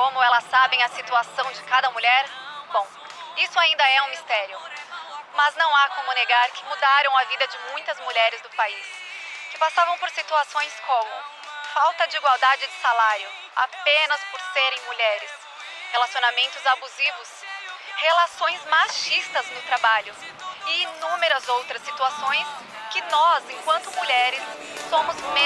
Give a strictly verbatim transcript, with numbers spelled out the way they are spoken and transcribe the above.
como elas sabem a situação de cada mulher? Bom, isso ainda é um mistério. Mas não há como negar que mudaram a vida de muitas mulheres do país, que passavam por situações como falta de igualdade de salário, apenas por serem mulheres, relacionamentos abusivos, relações machistas no trabalho e inúmeras outras situações que nós, enquanto mulheres, somos menos